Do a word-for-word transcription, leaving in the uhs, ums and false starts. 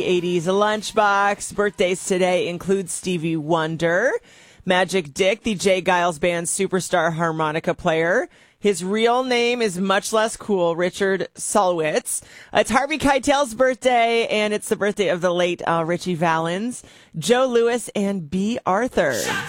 eighties Lunchbox. Birthdays today include Stevie Wonder, Magic Dick, the Jay Giles Band superstar harmonica player. His real name is much less cool, Richard Solowitz. It's Harvey Keitel's birthday, and it's the birthday of the late uh, Richie Valens, Joe Lewis, and B. Arthur.